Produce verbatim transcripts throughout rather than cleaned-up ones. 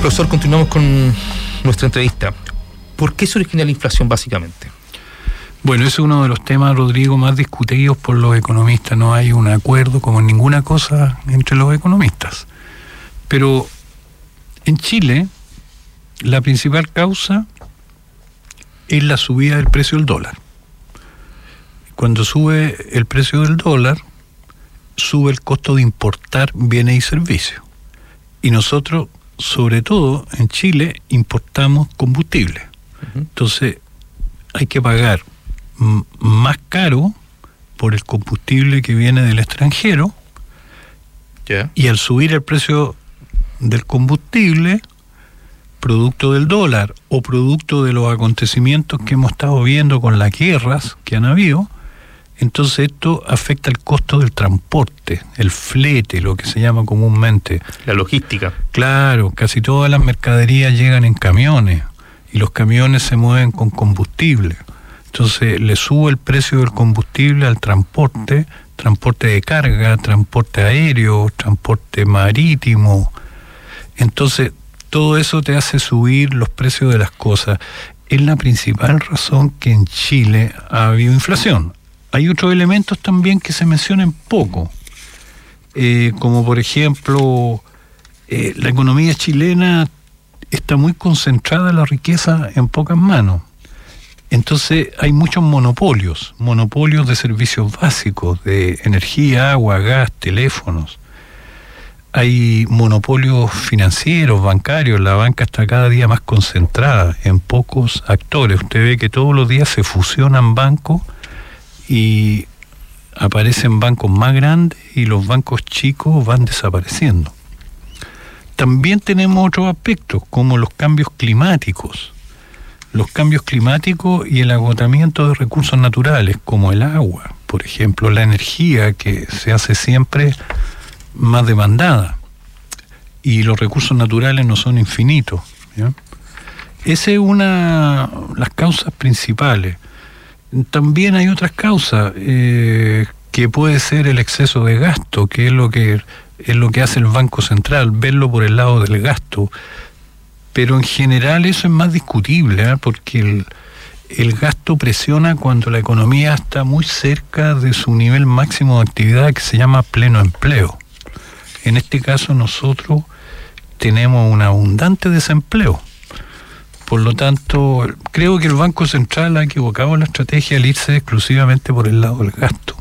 Profesor, continuamos con nuestra entrevista. ¿Por qué se origina la inflación básicamente? Bueno, ese es uno de los temas, Rodrigo, más discutidos por los economistas. No hay un acuerdo, como en ninguna cosa, entre los economistas. Pero en Chile, la principal causa es la subida del precio del dólar. Cuando sube el precio del dólar, sube el costo de importar bienes y servicios. Y nosotros, sobre todo en Chile, importamos combustible. Uh-huh. Entonces, hay que pagar m- más caro por el combustible que viene del extranjero. Yeah. Y al subir el precio del combustible, producto del dólar o producto de los acontecimientos que hemos estado viendo con las guerras que han habido, entonces esto afecta el costo del transporte, el flete, lo que se llama comúnmente. La logística. Claro, casi todas las mercaderías llegan en camiones y los camiones se mueven con combustible. Entonces le sube el precio del combustible al transporte, transporte de carga, transporte aéreo, transporte marítimo. Entonces todo eso te hace subir los precios de las cosas. Es la principal razón que en Chile ha habido inflación. Hay otros elementos también que se mencionan poco, eh, como por ejemplo, eh, la economía chilena está muy concentrada la riqueza en pocas manos. Entonces hay muchos monopolios, monopolios de servicios básicos, de energía, agua, gas, teléfonos. Hay monopolios financieros, bancarios, la banca está cada día más concentrada en pocos actores. Usted ve que todos los días se fusionan bancos y aparecen bancos más grandes y los bancos chicos van desapareciendo. También tenemos otros aspectos como los cambios climáticos, los cambios climáticos y el agotamiento de recursos naturales como el agua, por ejemplo, la energía que se hace siempre más demandada y los recursos naturales no son infinitos, ¿ya? Esa es una las causas principales. También hay otras causas, eh, que puede ser el exceso de gasto, que es lo que es lo que hace el Banco Central, verlo por el lado del gasto. Pero en general eso es más discutible, ¿eh? Porque el, el gasto presiona cuando la economía está muy cerca de su nivel máximo de actividad, que se llama pleno empleo. En este caso nosotros tenemos un abundante desempleo. Por lo tanto, creo que el Banco Central ha equivocado la estrategia al irse exclusivamente por el lado del gasto.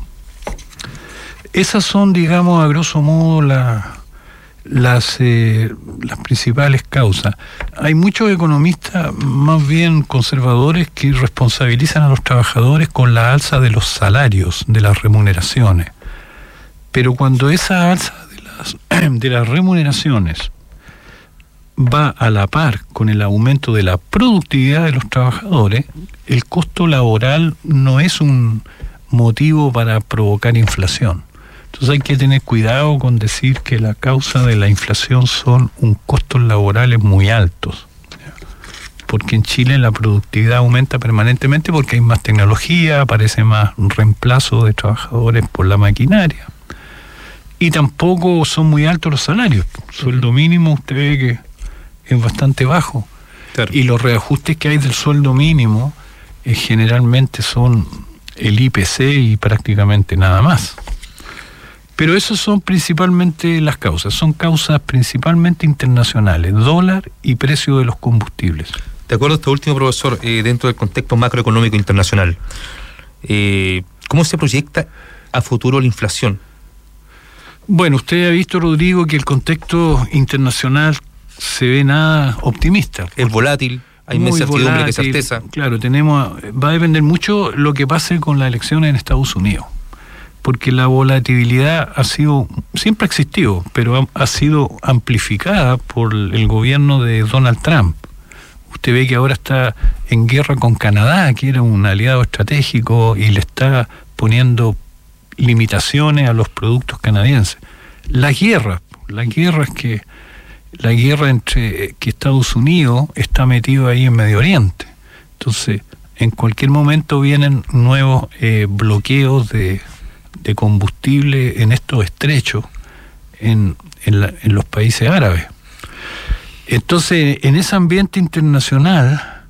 Esas son, digamos, a grosso modo la, las, eh, las principales causas. Hay muchos economistas, más bien conservadores, que responsabilizan a los trabajadores con la alza de los salarios, de las remuneraciones. Pero cuando esa alza de las, de las remuneraciones va a la par con el aumento de la productividad de los trabajadores, el costo laboral no es un motivo para provocar inflación. Entonces hay que tener cuidado con decir que la causa de la inflación son un costos laborales muy altos, porque en Chile la productividad aumenta permanentemente porque hay más tecnología, aparece más reemplazo de trabajadores por la maquinaria, y tampoco son muy altos los salarios. Sueldo mínimo usted ve que es bastante bajo. Claro. Y los reajustes que hay del sueldo mínimo eh, generalmente son el I P C y prácticamente nada más. Pero esas son principalmente las causas, son causas principalmente internacionales, dólar y precio de los combustibles. De acuerdo a este último, profesor, eh, dentro del contexto macroeconómico internacional, eh, ¿cómo se proyecta a futuro la inflación? Bueno, usted ha visto, Rodrigo, que el contexto internacional se ve nada optimista. Es volátil, hay más incertidumbre que certeza. Claro, tenemos, va a depender mucho lo que pase con las elecciones en Estados Unidos, porque la volatilidad ha sido, siempre ha existido, pero ha, ha sido amplificada por el gobierno de Donald Trump. Usted ve que ahora está en guerra con Canadá, que era un aliado estratégico, y le está poniendo limitaciones a los productos canadienses. Las guerras, las guerras que la guerra entre que Estados Unidos está metido ahí en Medio Oriente. Entonces, en cualquier momento vienen nuevos eh, bloqueos de, de combustible en estos estrechos en, en, la, en los países árabes. Entonces, en ese ambiente internacional,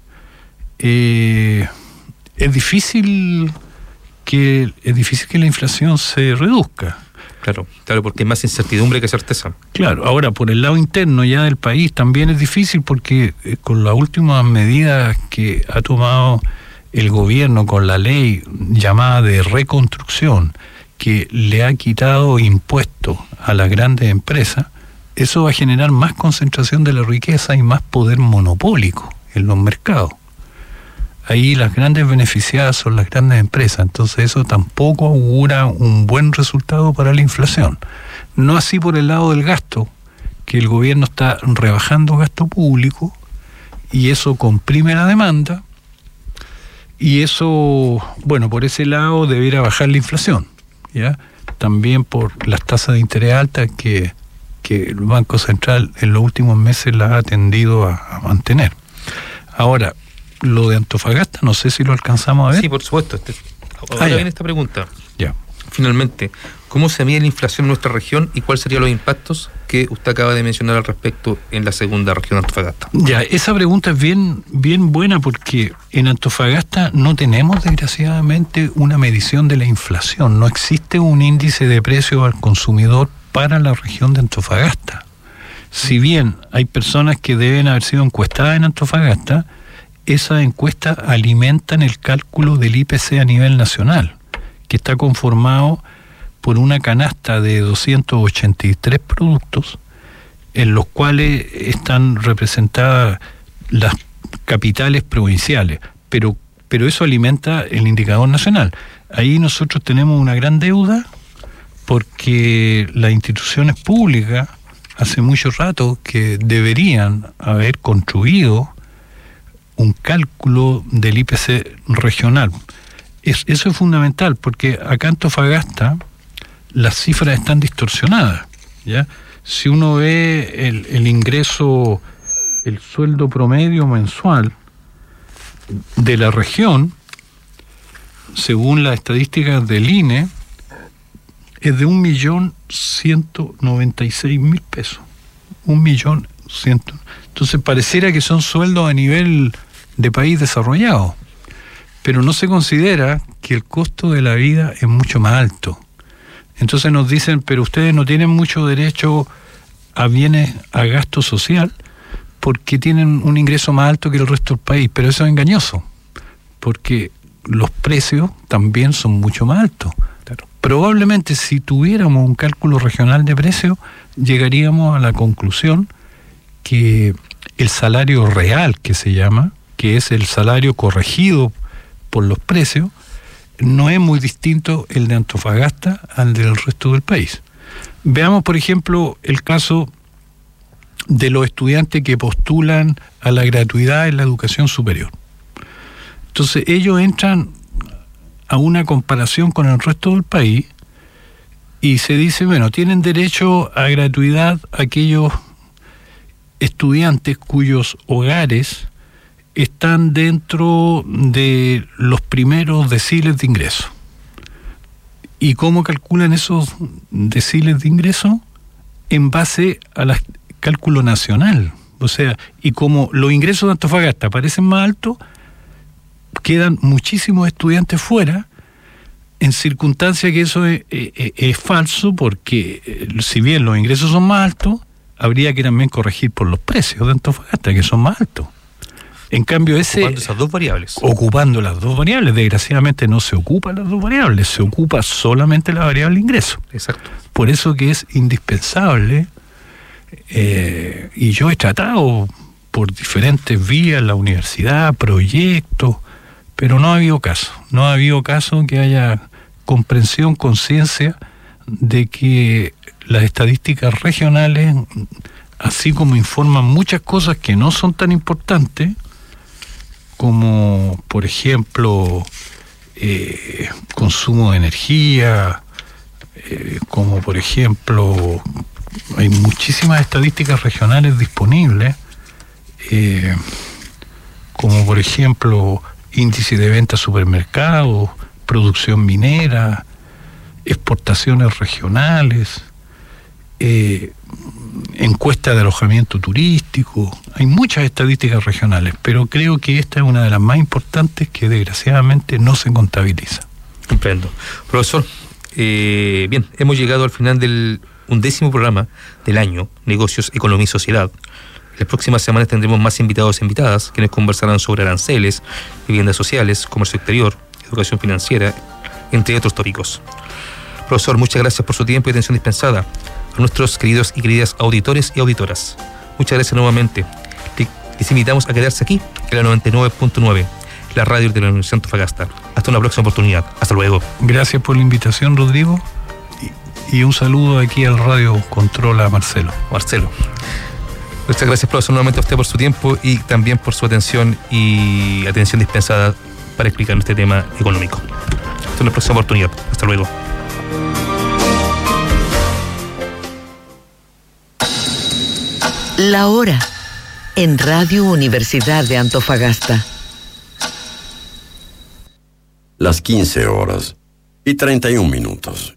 eh, es difícil que es difícil que la inflación se reduzca. Claro, claro, porque hay más incertidumbre que certeza. Claro, ahora por el lado interno ya del país también es difícil porque eh, con las últimas medidas que ha tomado el gobierno con la ley llamada de reconstrucción, que le ha quitado impuestos a las grandes empresas, eso va a generar más concentración de la riqueza y más poder monopólico en los mercados. Ahí las grandes beneficiadas son las grandes empresas, entonces eso tampoco augura un buen resultado para la inflación. No así por el lado del gasto, que el gobierno está rebajando gasto público y eso comprime la demanda y eso, bueno, por ese lado debiera bajar la inflación, ¿ya? También por las tasas de interés altas que, que el Banco Central en los últimos meses las ha tendido a, a mantener. Ahora, lo de Antofagasta, no sé si lo alcanzamos a ver. Sí, por supuesto. Este, ahora ah, viene esta pregunta. Ya. Finalmente, ¿cómo se mide la inflación en nuestra región y cuáles serían los impactos que usted acaba de mencionar al respecto en la segunda región de Antofagasta? Ya, esa pregunta es bien, bien buena porque en Antofagasta no tenemos, desgraciadamente, una medición de la inflación. No existe un índice de precio al consumidor para la región de Antofagasta. Si bien hay personas que deben haber sido encuestadas en Antofagasta, esas encuestas alimentan el cálculo del I P C a nivel nacional, que está conformado por una canasta de doscientos ochenta y tres productos, en los cuales están representadas las capitales provinciales, pero, pero eso alimenta el indicador nacional. Ahí nosotros tenemos una gran deuda, porque las instituciones públicas hace mucho rato que deberían haber construido un cálculo del I P C regional. Es, eso es fundamental, porque acá en Antofagasta las cifras están distorsionadas, ¿ya? Si uno ve el, el ingreso, el sueldo promedio mensual de la región, según las estadísticas del I N E, es de un millón ciento noventa y seis mil pesos. Un millón ciento. Entonces pareciera que son sueldos a nivel de país desarrollado, pero no se considera que el costo de la vida es mucho más alto. Entonces nos dicen, pero ustedes no tienen mucho derecho a bienes, a gasto social, porque tienen un ingreso más alto que el resto del país, pero eso es engañoso, porque los precios también son mucho más altos. Claro. Probablemente si tuviéramos un cálculo regional de precios, llegaríamos a la conclusión que el salario real, que se llama, que es el salario corregido por los precios, no es muy distinto el de Antofagasta al del resto del país. Veamos, por ejemplo, el caso de los estudiantes que postulan a la gratuidad en la educación superior. Entonces, ellos entran a una comparación con el resto del país y se dice, bueno, tienen derecho a gratuidad aquellos estudiantes cuyos hogares están dentro de los primeros deciles de ingreso. ¿Y cómo calculan esos deciles de ingreso? En base al cálculo nacional. O sea, y como los ingresos de Antofagasta parecen más altos, quedan muchísimos estudiantes fuera, en circunstancia que eso es, es, es falso, porque si bien los ingresos son más altos, habría que también corregir por los precios de Antofagasta, que son más altos. En cambio, ese... Ocupando esas dos variables. Ocupando las dos variables. Desgraciadamente no se ocupan las dos variables, se ocupa solamente la variable ingreso. Exacto. Por eso que es indispensable, eh, y yo he tratado por diferentes vías, la universidad, proyectos, pero no ha habido caso. No ha habido caso que haya comprensión, conciencia de que las estadísticas regionales, así como informan muchas cosas que no son tan importantes, como por ejemplo eh, consumo de energía, eh, como por ejemplo hay muchísimas estadísticas regionales disponibles, eh, como por ejemplo índice de venta a supermercados, producción minera, exportaciones regionales, eh, encuesta de alojamiento turístico, hay muchas estadísticas regionales, pero creo que esta es una de las más importantes que desgraciadamente no se contabiliza. Comprendo. Profesor, eh, bien, hemos llegado al final del undécimo programa del año, Negocios, Economía y Sociedad. Las próximas semanas tendremos más invitados e invitadas, quienes conversarán sobre aranceles, viviendas sociales, comercio exterior, educación financiera, entre otros tópicos. Profesor, muchas gracias por su tiempo y atención dispensada a nuestros queridos y queridas auditores y auditoras. Muchas gracias nuevamente. Les invitamos a quedarse aquí, en la noventa y nueve punto nueve, la radio de la Universidad de Antofagasta. Hasta una próxima oportunidad. Hasta luego. Gracias por la invitación, Rodrigo. Y, y un saludo aquí al Radio Control a Marcelo. Marcelo. Muchas gracias, profesor, nuevamente a usted por su tiempo y también por su atención y atención dispensada para explicar este tema económico. Hasta una próxima oportunidad. Hasta luego. La hora en Radio Universidad de Antofagasta. Las quince horas y treinta y un minutos.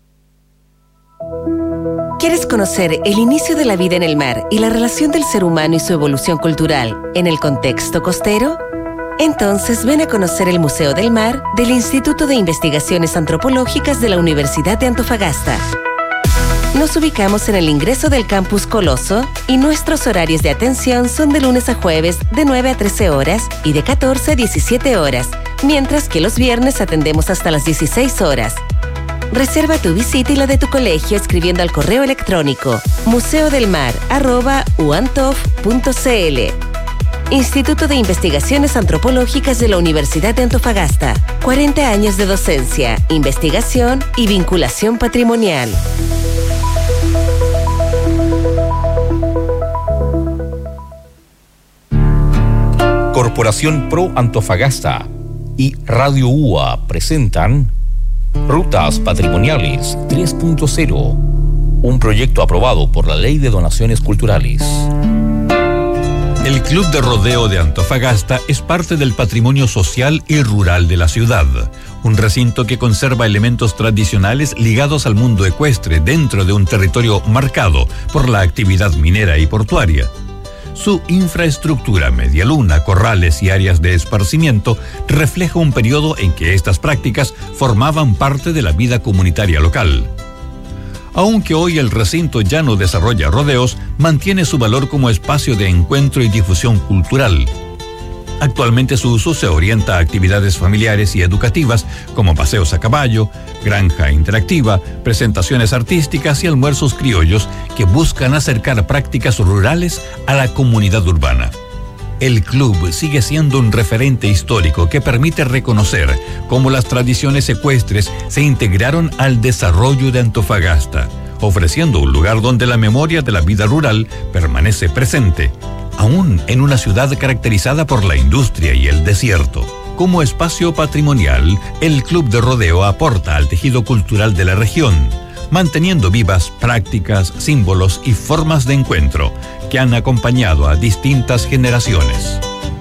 ¿Quieres conocer el inicio de la vida en el mar y la relación del ser humano y su evolución cultural en el contexto costero? Entonces ven a conocer el Museo del Mar del Instituto de Investigaciones Antropológicas de la Universidad de Antofagasta. Nos ubicamos en el ingreso del Campus Coloso y nuestros horarios de atención son de lunes a jueves de nueve a trece horas y de catorce a diecisiete horas, mientras que los viernes atendemos hasta las dieciséis horas. Reserva tu visita y la de tu colegio escribiendo al correo electrónico museodelmar arroba uantof punto cl. Instituto de Investigaciones Antropológicas de la Universidad de Antofagasta. cuarenta años de docencia, investigación y vinculación patrimonial. Corporación Pro Antofagasta y Radio U A A presentan Rutas Patrimoniales tres punto cero, un proyecto aprobado por la Ley de Donaciones Culturales. El Club de Rodeo de Antofagasta es parte del patrimonio social y rural de la ciudad, un recinto que conserva elementos tradicionales ligados al mundo ecuestre dentro de un territorio marcado por la actividad minera y portuaria. Su infraestructura, medialuna, corrales y áreas de esparcimiento refleja un periodo en que estas prácticas formaban parte de la vida comunitaria local. Aunque hoy el recinto ya no desarrolla rodeos, mantiene su valor como espacio de encuentro y difusión cultural. Actualmente su uso se orienta a actividades familiares y educativas como paseos a caballo, granja interactiva, presentaciones artísticas y almuerzos criollos que buscan acercar prácticas rurales a la comunidad urbana. El club sigue siendo un referente histórico que permite reconocer cómo las tradiciones ecuestres se integraron al desarrollo de Antofagasta, ofreciendo un lugar donde la memoria de la vida rural permanece presente, aún en una ciudad caracterizada por la industria y el desierto. Como espacio patrimonial, el Club de Rodeo aporta al tejido cultural de la región, manteniendo vivas prácticas, símbolos y formas de encuentro que han acompañado a distintas generaciones.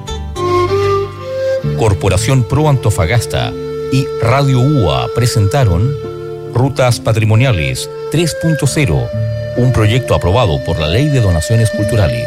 Corporación Pro Antofagasta y Radio U A A presentaron Rutas Patrimoniales tres punto cero, un proyecto aprobado por la Ley de Donaciones Culturales.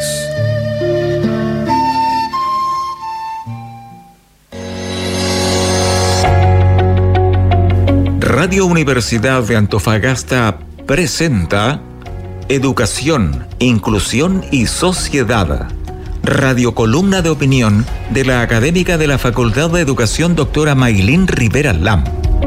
Radio Universidad de Antofagasta presenta Educación, Inclusión y Sociedad. Radiocolumna de opinión de la académica de la Facultad de Educación, doctora Maylin Rivera Lam.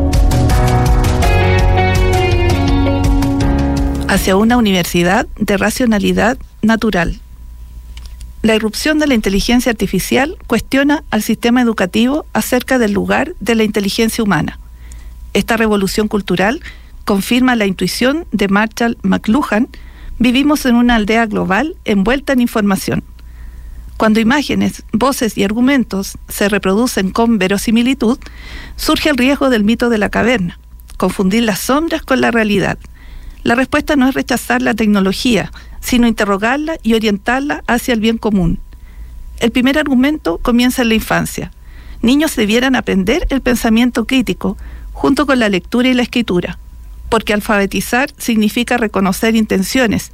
Hacia una universidad de racionalidad natural. La irrupción de la inteligencia artificial cuestiona al sistema educativo acerca del lugar de la inteligencia humana. Esta revolución cultural confirma la intuición de Marshall McLuhan: vivimos en una aldea global envuelta en información. Cuando imágenes, voces y argumentos se reproducen con verosimilitud, surge el riesgo del mito de la caverna, confundir las sombras con la realidad. La respuesta no es rechazar la tecnología, sino interrogarla y orientarla hacia el bien común. El primer argumento comienza en la infancia. Niños debieran aprender el pensamiento crítico, junto con la lectura y la escritura, porque alfabetizar significa reconocer intenciones,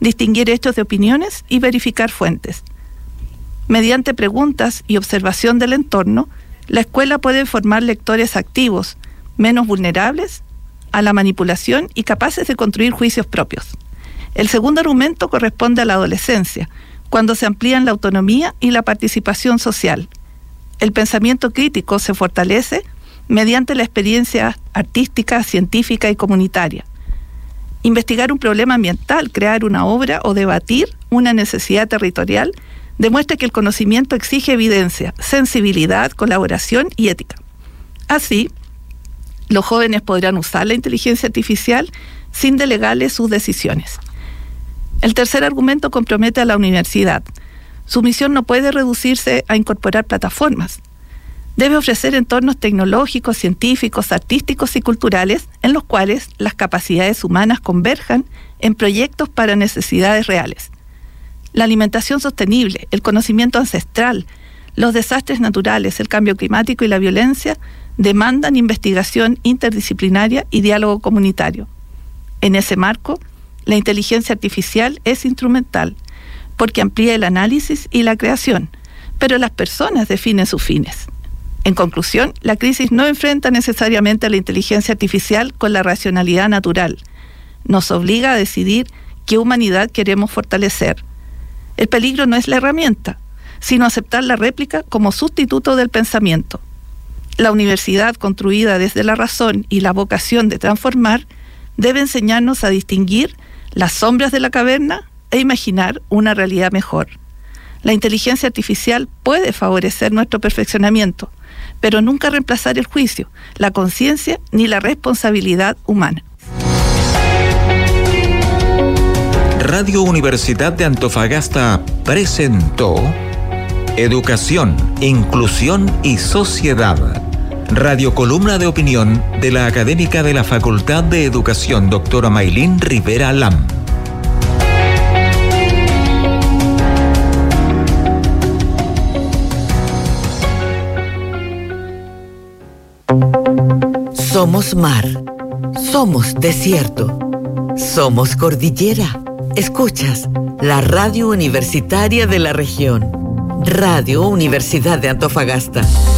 distinguir hechos de opiniones y verificar fuentes. Mediante preguntas y observación del entorno, la escuela puede formar lectores activos, menos vulnerables a la manipulación y capaces de construir juicios propios. El segundo argumento corresponde a la adolescencia, cuando se amplían la autonomía y la participación social. El pensamiento crítico se fortalece mediante la experiencia artística, científica y comunitaria. Investigar un problema ambiental, crear una obra o debatir una necesidad territorial demuestra que el conocimiento exige evidencia, sensibilidad, colaboración y ética. Así, los jóvenes podrán usar la inteligencia artificial sin delegarle sus decisiones. El tercer argumento compromete a la universidad. Su misión no puede reducirse a incorporar plataformas. Debe ofrecer entornos tecnológicos, científicos, artísticos y culturales en los cuales las capacidades humanas converjan en proyectos para necesidades reales. La alimentación sostenible, el conocimiento ancestral, los desastres naturales, el cambio climático y la violencia demandan investigación interdisciplinaria y diálogo comunitario. En ese marco, la inteligencia artificial es instrumental porque amplía el análisis y la creación, pero las personas definen sus fines. En conclusión, la crisis no enfrenta necesariamente a la inteligencia artificial con la racionalidad natural. Nos obliga a decidir qué humanidad queremos fortalecer. El peligro no es la herramienta, sino aceptar la réplica como sustituto del pensamiento. La universidad, construida desde la razón y la vocación de transformar, debe enseñarnos a distinguir las sombras de la caverna e imaginar una realidad mejor. La inteligencia artificial puede favorecer nuestro perfeccionamiento, pero nunca reemplazar el juicio, la conciencia ni la responsabilidad humana. Radio Universidad de Antofagasta presentó Educación, Inclusión y Sociedad. Radiocolumna de opinión de la académica de la Facultad de Educación, doctora Maylin Rivera Lam. Somos mar, somos desierto, somos cordillera. Escuchas la radio universitaria de la región. Radio Universidad de Antofagasta.